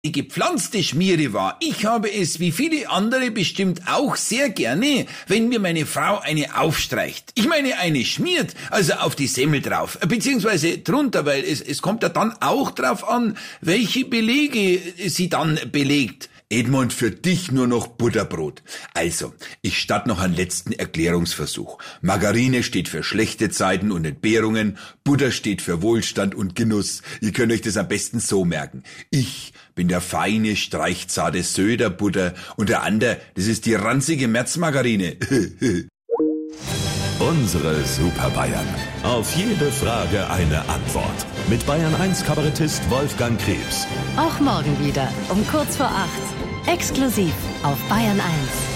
die gepflanzte Schmiere war. Ich habe es, wie viele andere bestimmt auch, sehr gerne, wenn mir meine Frau eine aufstreicht. Ich meine, eine schmiert, also auf die Semmel drauf, beziehungsweise drunter, weil es kommt ja dann auch drauf an, welche Belege sie dann belegt. Edmund, für dich nur noch Butterbrot. Also, ich starte noch einen letzten Erklärungsversuch. Margarine steht für schlechte Zeiten und Entbehrungen, Butter steht für Wohlstand und Genuss. Ihr könnt euch das am besten so merken. Ich bin der feine, streichzarte Söderbutter und der andere, das ist die ranzige Märzmargarine. Unsere Super Bayern. Auf jede Frage eine Antwort. Mit Bayern 1 Kabarettist Wolfgang Krebs. Auch morgen wieder um kurz vor 8. Exklusiv auf Bayern 1.